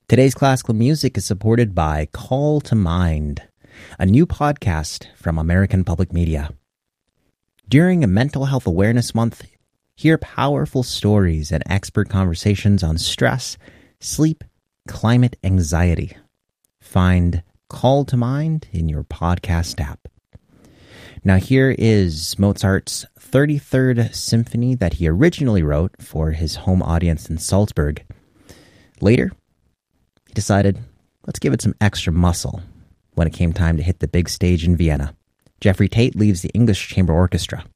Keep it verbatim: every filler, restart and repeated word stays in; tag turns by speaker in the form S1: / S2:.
S1: Today's classical music is supported by Call to Mind, a new podcast from American Public Media. During a Mental Health Awareness Month, hear powerful stories and expert conversations on stress, sleep, climate anxiety. Find Call to Mind in your podcast app. Now here is Mozart's thirty-third Symphony that he originally wrote for his home audience in Salzburg. Later, he decided, let's give it some extra muscle when it came time to hit the big stage in Vienna. Jeffrey Tate leads the English Chamber Orchestra.